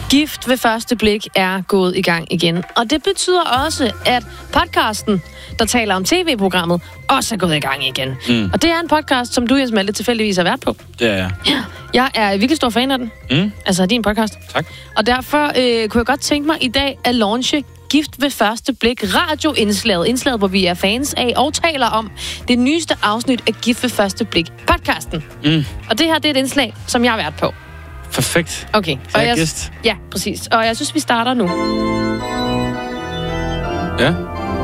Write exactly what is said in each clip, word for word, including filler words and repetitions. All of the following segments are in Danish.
Gift ved første blik er gået i gang igen. Og det betyder også, at podcasten, der taler om tv-programmet, også er gået i gang igen. Mm. Og det er en podcast, som du, Jens Malte, tilfældigvis har været på. Det er jeg. Ja. Jeg er virkelig stor fan af den. Mm. Altså din podcast. Tak. Og derfor øh, kunne jeg godt tænke mig i dag at launche Gift ved første blik radioindslaget. Indslaget, hvor vi er fans af og taler om det nyeste afsnit af Gift ved første blik podcasten. Mm. Og det her, det er et indslag, som jeg har været på. Perfekt. Okay. Så og jeg jeg, ja, præcis. Og jeg synes, vi starter nu. Ja.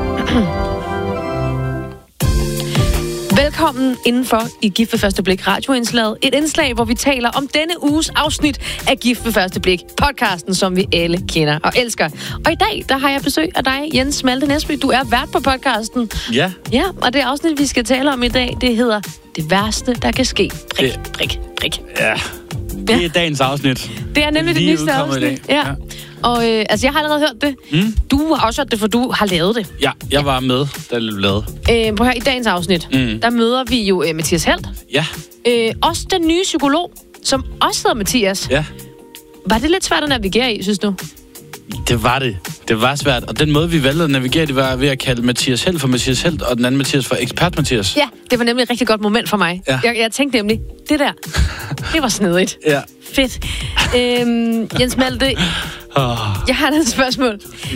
Velkommen indenfor i Gift ved første blik radioindslaget. Et indslag, hvor vi taler om denne uges afsnit af Gift ved første blik podcasten, som vi alle kender og elsker. Og i dag, der har jeg besøg af dig, Jens Malte Nesby. Du er vært på podcasten. Ja. Ja, og det afsnit, vi skal tale om i dag, det hedder Det værste, der kan ske. Prik, det... prik, prik. Ja. Det er dagens afsnit. Det er nemlig det nyeste afsnit. Ja. ja. Og øh, altså, jeg har allerede hørt det. Mm. Du har også hørt det, for du har lavet det. Ja, jeg var med, da det blev lavet. Øh, på her i dagens afsnit, mm. der møder vi jo øh, Mathias Helt. Ja. Øh, også den nye psykolog, som også hedder Mathias. Ja. Var det lidt svært at navigere i, synes du? Det var det. Det var svært. Og den måde, vi valgte at navigere, det var ved at kalde Mathias Helt for Mathias Helt, og den anden Mathias for ekspert Mathias. Ja, det var nemlig et rigtig godt moment for mig. Ja. Jeg, jeg tænkte nemlig, det der, det var snedigt. Ja. Fedt. Øhm, Jens Malte, oh. jeg har et spørgsmål.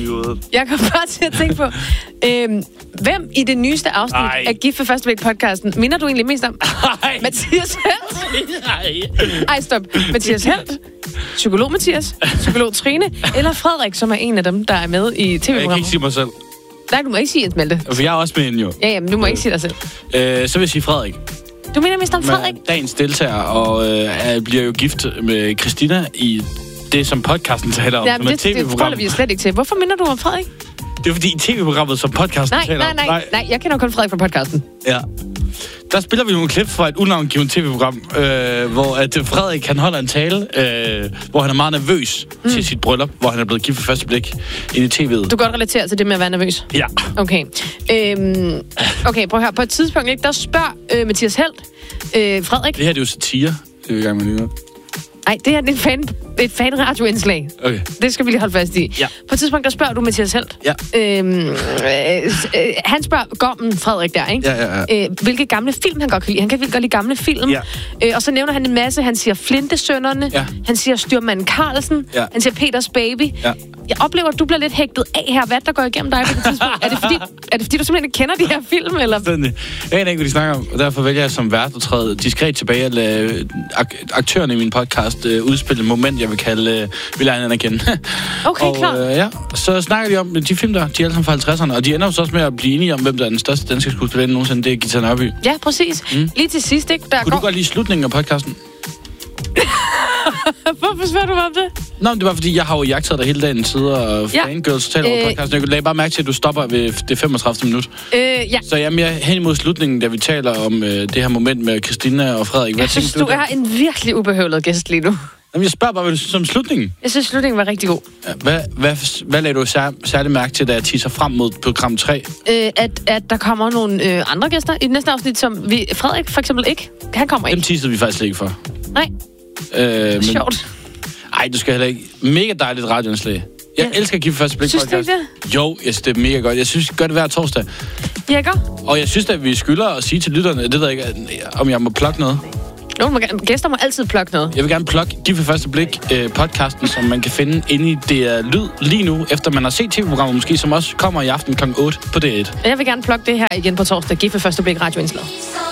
Jeg kom bare til at tænke på, øhm, hvem i det nyeste afsnit Ej. af Gift ved første blik podcasten minder du egentlig mest om? Ej. Mathias Helt? Nej. Ej, stop. Mathias Helt? Psykolog Mathias? Psykolog Trine? Eller Frederik, som er en af dem, der er med i tv-programmet? Jeg kan ikke sige mig selv. Nej, du må ikke sige Jens Malte. For jeg er også med hende jo. Ja, jamen, du må øh. ikke sige dig selv. Øh, så vil jeg sige Frederik. Du mener mest om Frederik? Dagens deltager, og øh, bliver jo gift med Christina i det, som podcasten taler om. Jamen, det, det forholder vi slet ikke til. Hvorfor minder du om Frederik? Det er fordi i tv-programmet, som podcasten nej, taler nej, om. Nej, nej, nej. Jeg kender kun Frederik fra podcasten. Ja. Der spiller vi nogle klip fra et unavngivet tv-program, øh, hvor at Frederik, han holder en tale, øh, hvor han er meget nervøs mm. til sit bryllup, hvor han er blevet gift for første blik ind i tv'et. Du kan godt relatere til det med at være nervøs? Ja. Okay. Øhm, okay, prøv at høre. På et tidspunkt, ikke, der spørger øh, Mathias Helt, øh, Frederik... Det her det er jo satire, det er vi i gang med lige nu. Nej, det her det er et fan, et fan-radioindslag. Okay. Det skal vi lige holde fast i. Ja. På et tidspunkt, der spørger du Mathias Helt. Ja. Øhm, øh, øh, han spørger gommen Frederik der, ikke? Ja, ja, ja. Øh, hvilke gamle film han godt kan lide. Han kan virkelig godt lide gamle film. Ja. Øh, og så nævner han en masse. Han siger Flintesønnerne. Ja. Han siger Styrmand Carlsen. Ja. Han siger Peters Baby. Ja. Jeg oplever, at du bliver lidt hægtet af her. Hvad der går igennem dig på det tidspunkt? er, det fordi, er det fordi, du simpelthen ikke kender de her film? Eller? Jeg aner ikke, hvad de snakker om. Og derfor vælger jeg som vært at træde diskret tilbage og lade ak- aktørerne i min podcast øh, udspille et moment, jeg vil kalde øh, vil jeg anerkende. Okay, og, klar. Øh, ja, så snakker de om de film der, de er alle sammen fra halvtredserne, og de ender også med at blive enige om, hvem der er den største danske skuespiller nogensinde. Det er Gita Nørby. Ja, præcis. Mm. Lige til sidst, ikke? Der Kunne går... du godt lide slutningen af podcasten? Hvorfor spørger du mig om det? Nå, men det var fordi, jeg har jo jagtet dig hele dagen tid, og ja. Fangirls taler over øh... podcasten. Jeg lagde bare mærke til, at du stopper ved det femogtredivte minut. Øh, ja. Så jeg er mere hen imod slutningen, da vi taler om øh, det her moment med Christina og Frederik. Hvad jeg synes, du, du er en virkelig ubehøvlet gæst lige nu. Jamen, jeg spørger bare, hvad du synes om slutningen. Jeg synes, slutningen var rigtig god. Ja, hvad, hvad, hvad lagde du sær, særligt mærke til, da jeg teaser frem mod program tre? Øh, at, at der kommer nogle øh, andre gæster i det næste afsnit, som vi... Frederik for eksempel ikke. Han kommer ikke. Dem teasede vi faktisk ikke for. Nej. Øh, men, sjovt. Ej, du skal heller ikke... Mega dejligt radioindslag. Jeg ja. elsker at give første blik podcast. Synes du ikke det? Jo, jeg synes, det er mega godt. Jeg synes, gør det hver torsdag. Ja, godt. Og jeg synes, at vi skylder at sige til lytterne, det ved jeg ikke, om jeg må plukke noget. Jo, man, gæster må altid plukke noget. Jeg vil gerne plukke Giv for første blik øh, podcasten, som man kan finde inde i D R Lyd lige nu, efter man har set tv-programmet måske, som også kommer i aften klokken otte på D et. Jeg vil gerne plukke det her igen på torsdag. Giv for første blik radioindslag.